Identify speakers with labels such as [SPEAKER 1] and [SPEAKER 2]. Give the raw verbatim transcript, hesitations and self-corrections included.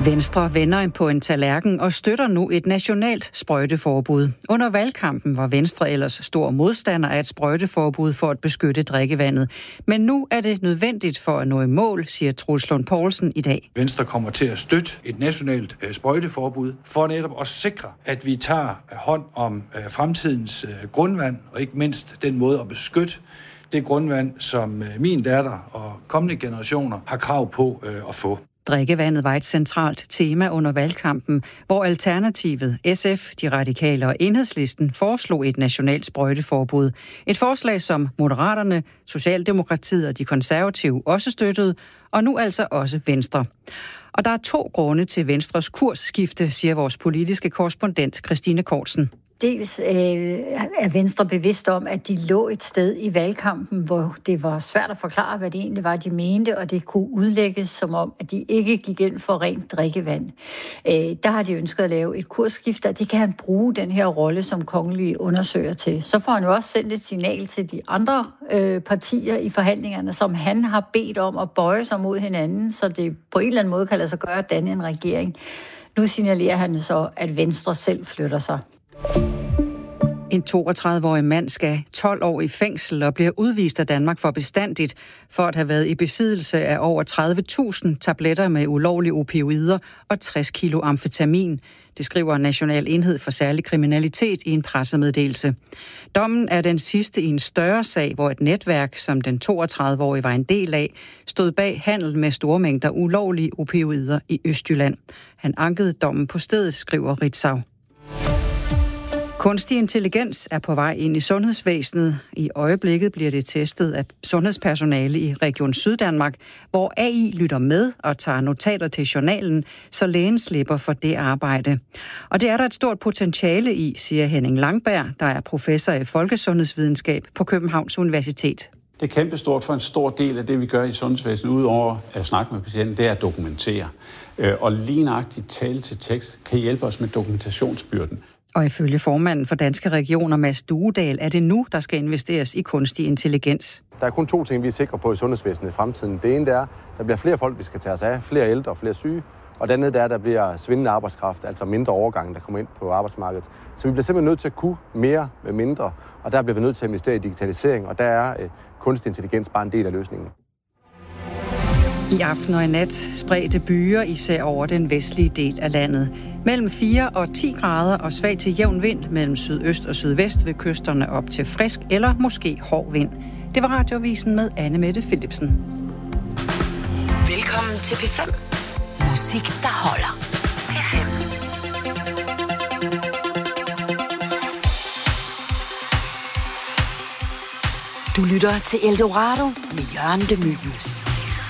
[SPEAKER 1] Venstre vender på en tallerken og støtter nu et nationalt sprøjteforbud. Under valgkampen var Venstre ellers stor modstander af et sprøjteforbud for at beskytte drikkevandet. Men nu er det nødvendigt for at nå i mål, siger Troels Lund Poulsen i dag.
[SPEAKER 2] Venstre kommer til at støtte et nationalt sprøjteforbud for netop at sikre, at vi tager hånd om fremtidens grundvand og ikke mindst den måde at beskytte det grundvand, som min datter og kommende generationer har krav på at få.
[SPEAKER 1] Drikkevandet var et centralt tema under valgkampen, hvor Alternativet, S F, De Radikale og Enhedslisten foreslog et nationalt sprøjteforbud. Et forslag, som Moderaterne, Socialdemokratiet og De Konservative også støttede, og nu altså også Venstre. Og der er to grunde til Venstres kursskifte, siger vores politiske korrespondent Christine Kortsen.
[SPEAKER 3] Dels øh, er Venstre bevidst om, at de lå et sted i valgkampen, hvor det var svært at forklare, hvad det egentlig var, de mente, og det kunne udlægges som om, at de ikke gik ind for rent drikkevand. Øh, der har de ønsket at lave et kursskifte, og det kan han bruge den her rolle som kongelige undersøger til. Så får han jo også sendt et signal til de andre øh, partier i forhandlingerne, som han har bedt om at bøje sig mod hinanden, så det på en eller anden måde kan lade sig gøre at danne en regering. Nu signalerer han så, at Venstre selv flytter sig.
[SPEAKER 1] En toogtredive-årig mand skal tolv år i fængsel og bliver udvist af Danmark for bestandigt for at have været i besiddelse af over tredive tusind tabletter med ulovlige opioider og tres kilo amfetamin. Det skriver National Enhed for Særlig Kriminalitet i en pressemeddelelse. Dommen er den sidste i en større sag, hvor et netværk, som den toogtredive-årige var en del af, stod bag handel med store mængder ulovlige opioider i Østjylland. Han ankede dommen på stedet, skriver Ritzau. Kunstig intelligens er på vej ind i sundhedsvæsenet. I øjeblikket bliver det testet af sundhedspersonale i Region Syddanmark, hvor A I lytter med og tager notater til journalen, så lægen slipper for det arbejde. Og det er der et stort potentiale i, siger Henning Langberg, der er professor i folkesundhedsvidenskab på Københavns Universitet.
[SPEAKER 4] Det er kæmpestort for en stor del af det, vi gør i sundhedsvæsenet, udover at snakke med patienten, det er at dokumentere. Og lige nøjagtigt tale til tekst kan hjælpe os med dokumentationsbyrden.
[SPEAKER 1] Og ifølge formanden for Danske Regioner, Mads Duedal, er det nu, der skal investeres i kunstig intelligens.
[SPEAKER 5] Der er kun to ting, vi er sikre på i sundhedsvæsenet i fremtiden. Det ene er, at der bliver flere folk, vi skal tage os af, flere ældre og flere syge. Og det andet er, at der bliver svindende arbejdskraft, altså mindre overgang, der kommer ind på arbejdsmarkedet. Så vi bliver simpelthen nødt til at kunne mere med mindre, og der bliver vi nødt til at investere i digitalisering, og der er øh, kunstig intelligens bare en del af løsningen.
[SPEAKER 1] I aften og i nat spredte byer især over den vestlige del af landet. Mellem fire og ti grader og svag til jævn vind mellem sydøst og sydvest ved kysterne op til frisk eller måske hård vind. Det var Radioavisen med Anne Mette Philipsen.
[SPEAKER 6] Velkommen til P fem. Musik, der holder. P fem. Du lytter til Eldorado med Jørgen de Mylius.